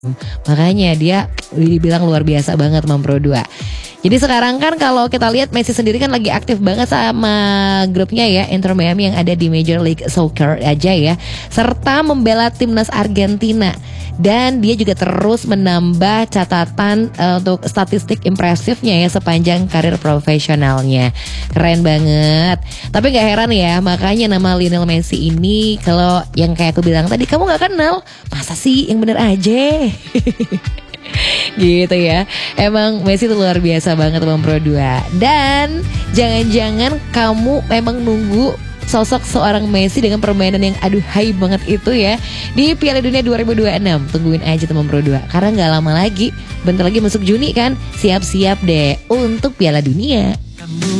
Makanya dia dibilang luar biasa banget Mam Pro 2. Jadi sekarang kan kalau kita lihat Messi sendiri kan lagi aktif banget sama grupnya ya, Inter Miami yang ada di Major League Soccer aja ya, serta membela timnas Argentina. Dan dia juga terus menambah catatan untuk statistik impresifnya ya sepanjang karir profesionalnya. Keren banget. Tapi gak heran ya, makanya nama Lionel Messi ini kalau yang kayak aku bilang tadi, kamu gak kenal, masa sih, yang bener aja. Gitu ya. Emang Messi itu luar biasa banget Mam Pro 2. Dan jangan-jangan kamu memang nunggu sosok seorang Messi dengan permainan yang aduhai banget itu ya di Piala Dunia 2026. Tungguin aja Mam Pro 2, karena gak lama lagi, bentar lagi masuk Juni kan. Siap-siap deh untuk Piala Dunia.